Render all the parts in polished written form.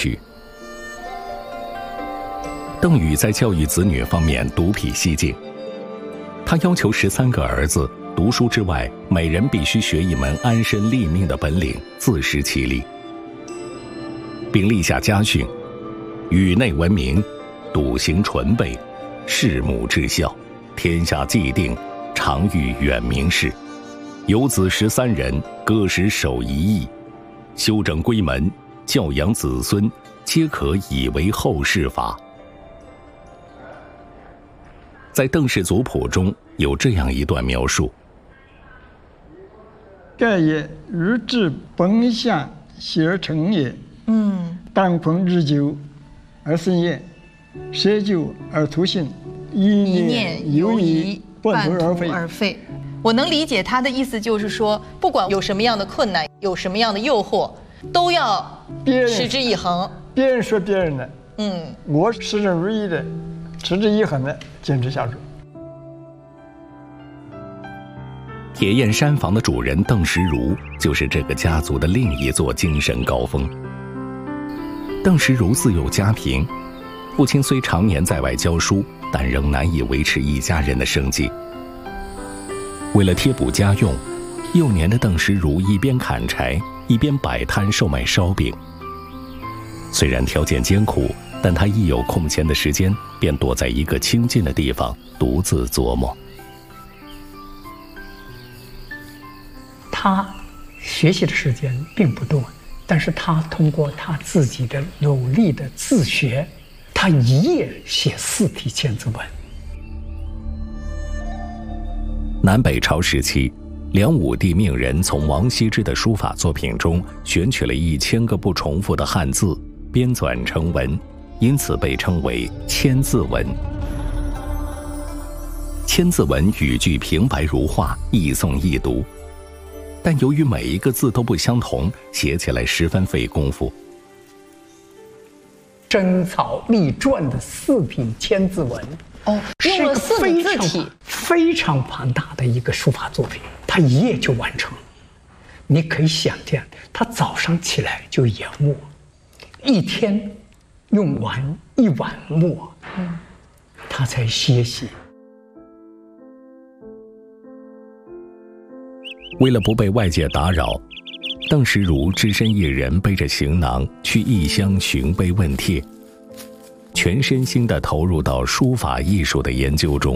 取。邓禹在教育子女方面独辟蹊径，他要求13个儿子读书之外，每人必须学一门安身立命的本领，自食其力，并立下家训：宇内文明，笃行纯备，事母至孝，天下既定，常欲远明事。有子13人，各时守一役，修整规门，教养子孙，皆可以为后世法。在邓氏族谱中有这样一段描述： 盖也如至本相，喜而成也。当坤日久而生厌，舍久而徒信，一念犹疑，半途而废。 我能理解他的意思，就是说，不管有什么样的困难，有什么样的诱惑，都要持之以恒。 别人说别人的，我始终如一的，持之以恒的坚持下去。 铁砚山房的主人邓石如，就是这个家族的另一座精神高峰。邓石如自幼家贫，父亲虽常年在外教书，但仍难以维持一家人的生计。为了贴补家用，幼年的邓石如一边砍柴，一边摆摊售卖烧饼。虽然条件艰苦，但他一有空闲的时间，便躲在一个清静的地方，独自琢磨。 他学习的时间并不多，但是他通过他自己的努力的自学，他一夜写4体千字文。 南北朝时期，梁武帝命人从王羲之的书法作品中选取了1000个不重复的汉字，编纂成文，因此被称为千字文。千字文语句平白如画，易诵易读，但由于每一个字都不相同，写起来十分费功夫。 真草隶篆的4体千字文， 用了4个字体， 非常庞大的一个书法作品，他一夜就完成。你可以想见，他早上起来就研墨，一天用完1碗墨，他才歇息。 为了不被外界打扰，邓石如只身一人背着行囊去异乡寻碑问帖，全身心地投入到书法艺术的研究中。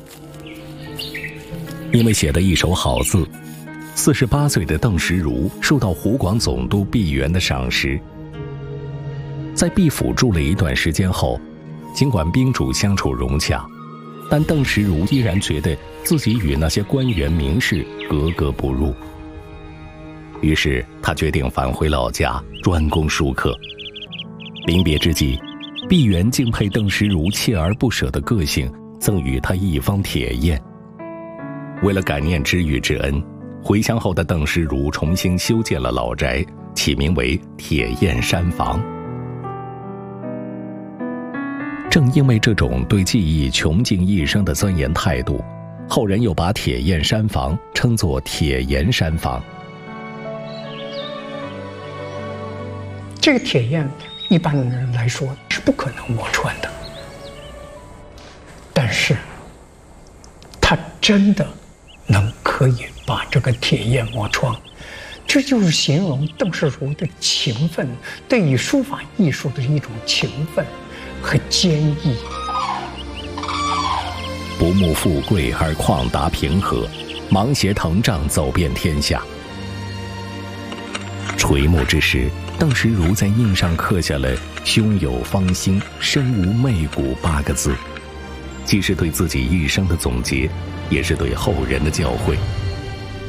因为写的一手好字，48岁的邓石如受到湖广总督毕沅的赏识。在毕府住了一段时间后，尽管宾主相处融洽，但邓石如依然觉得自己与那些官员名士格格不入。于是他决定返回老家，专攻书课。临别之际，毕沅敬佩邓石如锲而不舍的个性，赠予他一方铁砚。为了感念知遇之恩，回乡后的邓石如重新修建了老宅，起名为铁砚山房。正因为这种对技艺穷尽一生的钻研态度，后人又把铁砚山房称作铁岩山房。 这个铁砚一般人来说是不可能磨穿的，但是他真的可以把这个铁砚磨穿，这就是形容邓石如的勤奋，对于书法艺术的一种勤奋和坚毅。 不慕富贵而旷达平和，芒鞋腾杖走遍天下。垂暮之时，邓石如在印上刻下了“胸有芳心，身无媚骨”8个字，既是对自己一生的总结，也是对后人的教诲。